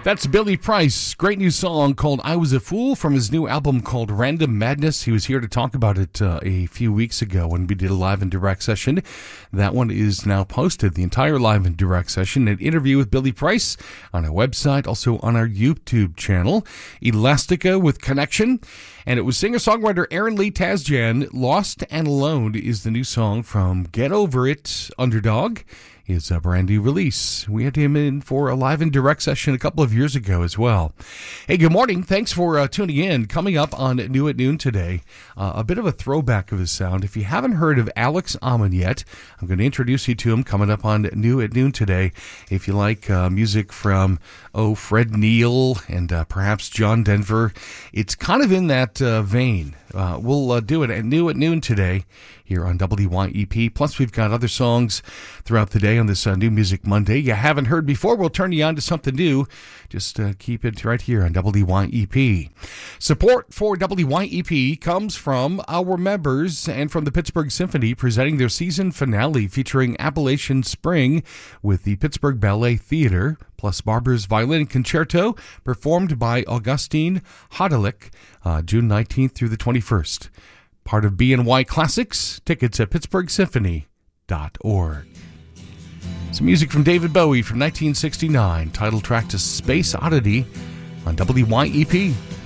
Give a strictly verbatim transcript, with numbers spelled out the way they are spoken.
That's Billy Price. Great new song called I Was a Fool from his new album called Random Madness. He was here to talk about it uh, a few weeks ago when we did a live and direct session. That one is now posted, the entire live and direct session, an interview with Billy Price on our website, also on our YouTube channel, Elastica with Connection. And it was singer-songwriter Aaron Lee Tasjan. Lost and Alone is the new song from Get Over It, Underdog. Is a brand new release. We had him in for a live and direct session a couple of years ago as well. Hey, good morning. Thanks for uh, tuning in. Coming up on New at Noon today, uh, a bit of a throwback of his sound. If you haven't heard of Alex Amon yet, I'm going to introduce you to him coming up on New at Noon today. If you like uh, music from, oh, Fred Neil and uh, perhaps John Denver, it's kind of in that uh, vein. Uh, we'll uh, do it at New at Noon today here on W Y E P. Plus, we've got other songs throughout the day on this uh, New Music Monday you haven't heard before. We'll turn you on to something new. Just uh, keep it right here on W Y E P. Support for W Y E P comes from our members and from the Pittsburgh Symphony presenting their season finale featuring Appalachian Spring with the Pittsburgh Ballet Theater, plus Barber's Violin Concerto, performed by Augustine Hodelick, uh, June nineteenth through the twenty-first. Part of B N Y Classics. Tickets at pittsburgh symphony dot org. Some music from David Bowie from nineteen sixty-nine, title track to Space Oddity on W Y E P.